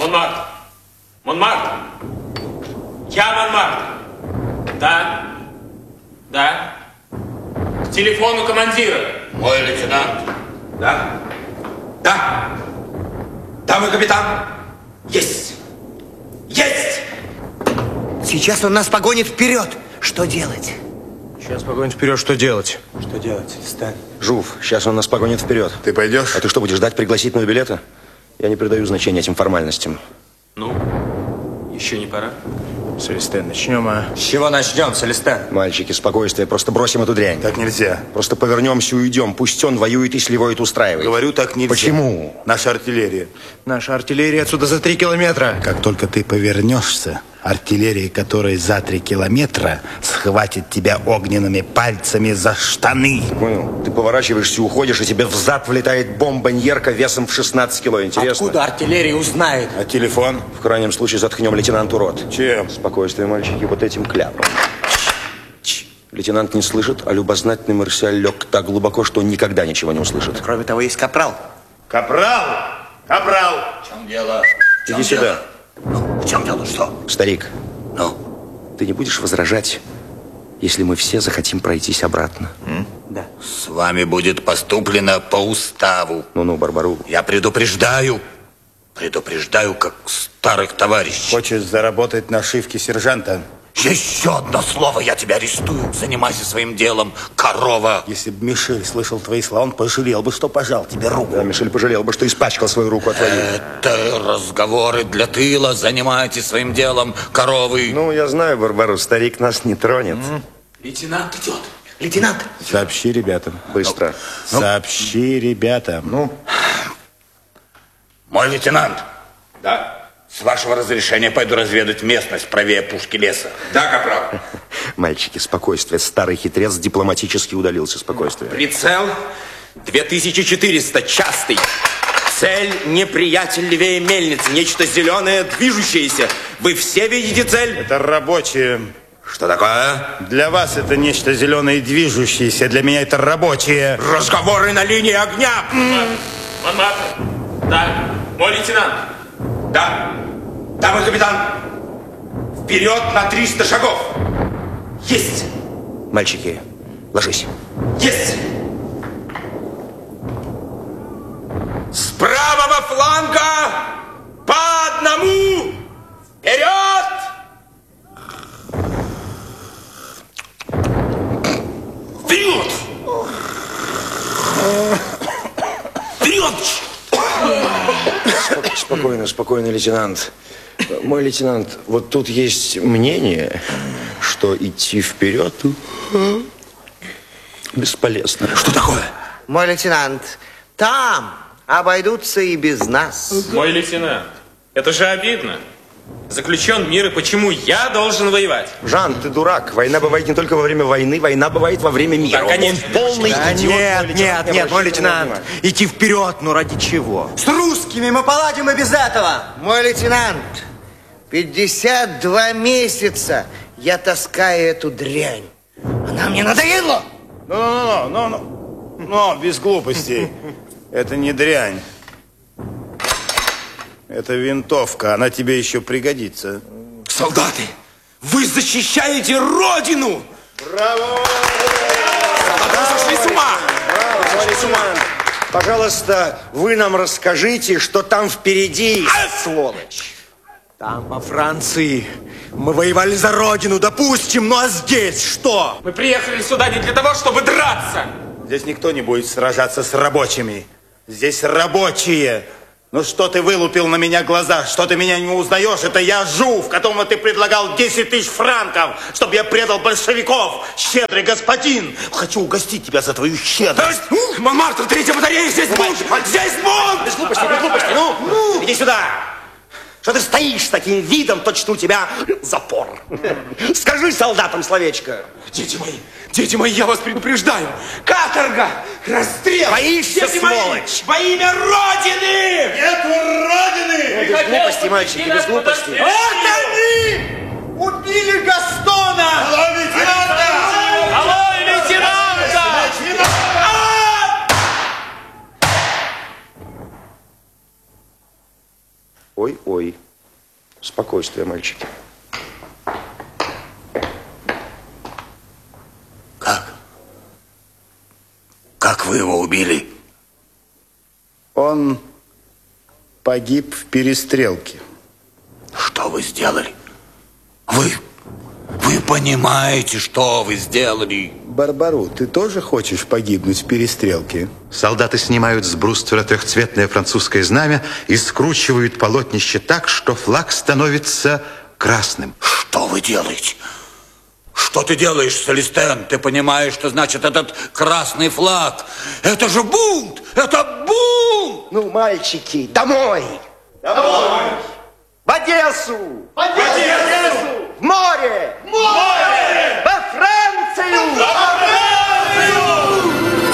Монмартр! Монмартр! Я Монмартр! Да? Да? К телефону командира! Мой лейтенант. Да? Да? Да, мой капитан? Есть! Есть! Сейчас он нас погонит вперед. Что делать? Сейчас погонит вперед, что делать? Что делать, Стэн? Жув, сейчас он нас погонит вперед. Ты пойдешь? А ты что, будешь ждать пригласительного билета? Я не придаю значения этим формальностям. Ну, еще не пора? Селестен, начнем, а? С чего начнем, Селестен? Мальчики, спокойствие, просто бросим эту дрянь. Так нельзя. Просто повернемся и уйдем. Пусть он воюет и сливоет устраивает. Говорю, так нельзя. Почему? Наша артиллерия. Наша артиллерия отсюда за 3 километра. Как только ты повернешься, артиллерия, которая за 3 километра, схватит тебя огненными пальцами за штаны. Понял? Ты поворачиваешься, уходишь, и тебе взад влетает бомбоньерка весом в 16 кило. Интересно? Откуда артиллерия узнает? А телефон? В крайнем случае заткнем лейтенанту рот. Чем? Спокойствие, мальчики, вот этим кляпом. Лейтенант не слышит, а любознательный Марсиаль лег так глубоко, что он никогда ничего не услышит. Кроме того, есть капрал. Капрал! Капрал! В чем дело? Иди сюда. В чем дело? Что? Старик, Ну? ты не будешь возражать, если мы все захотим пройтись обратно? Да. С вами будет поступлено по уставу. Ну-ну, Барбару. Я предупреждаю, как старых товарищей. Хочешь заработать нашивки сержанта? Еще одно слово, я тебя арестую. Занимайся своим делом, корова. Если бы Мишель слышал твои слова, он пожалел бы, что пожал тебе руку. Да, Мишель пожалел бы, что испачкал свою руку от воды. Это разговоры для тыла. Занимайтесь своим делом, коровы. Ну, я знаю, Барбару, старик нас не тронет. Лейтенант идет. Лейтенант! Сообщи ребятам. Быстро. Сообщи ребятам. Ну, Мой лейтенант, Да? с вашего разрешения пойду разведать местность правее пушки леса. Да, капрал. Мальчики, спокойствие. Старый хитрец дипломатически удалился. Спокойствие. Прицел 2400, частый. Цель неприятель левее мельницы. Нечто зеленое, движущееся. Вы все видите цель? Это рабочие. Что такое? Для вас это нечто зеленое и движущееся. Для меня это рабочие. Разговоры на линии огня. Монмартр! Да? Мой лейтенант! Да. Да, мой капитан. Вперед на 300 шагов. Есть. Мальчики, ложись. Есть. С правого фланга по одному. Вперед! Вперед! Вперед! Спокойно, спокойно, лейтенант. Мой лейтенант, вот тут есть мнение, что идти вперед бесполезно. Что такое? Мой лейтенант, там обойдутся и без нас. Мой лейтенант, это же обидно. Заключен мир, и почему я должен воевать? Жан, ты дурак. Война бывает не только во время войны, война бывает во время мира. Да, конечно. Он полный Да идиот. нет, мой лейтенант. Идти вперед, ну ради чего? С русскими мы поладим и без этого. Мой лейтенант, 52 месяца я таскаю эту дрянь. Она мне надоела. Ну, без глупостей. Это не дрянь. Это винтовка. Она тебе еще пригодится. Солдаты, вы защищаете Родину! Браво! Солдаты сошли с ума! Лейтенант, пожалуйста, вы нам расскажите, что там впереди, сволочь. Там, во Франции, мы воевали за родину, допустим, ну а здесь что? Мы приехали сюда не для того, чтобы драться. Здесь никто не будет сражаться с рабочими. Здесь рабочие. Ну что ты вылупил на меня глаза? Что ты меня не узнаешь? Это я Жув, которому ты предлагал 10 тысяч франков, чтобы я предал большевиков. Щедрый господин. Хочу угостить тебя за твою щедрость. Монмартр, 3-я батарея, здесь бунт! Здесь бунт! Без глупости, без глупости. Ну, иди сюда. Что ты стоишь с таким видом, точно у тебя запор. Скажи солдатам словечко. Дети мои, я вас предупреждаю. Каторга, расстрел. Боишься, Дети мои, сволочь? во имя Родины! Нету Родины! Без глупости, мальчики, без глупости. Вот они! Убили Гастона! Алло, лейтенанта! Алло, лейтенанта! Ой-ой. Спокойствие, мальчики. Как вы его убили? Он погиб в перестрелке. Что вы сделали? Вы понимаете, что вы сделали? Барбару, ты тоже хочешь погибнуть в перестрелке? Солдаты снимают с бруствера трехцветное французское знамя и скручивают полотнище так, что флаг становится красным. Что вы делаете? Что ты делаешь, Селестен? Ты понимаешь, что значит этот красный флаг? Это же бунт! Это бунт! Ну, мальчики, домой! Домой! В Одессу! В Одессу! В море! В море! Во Францию!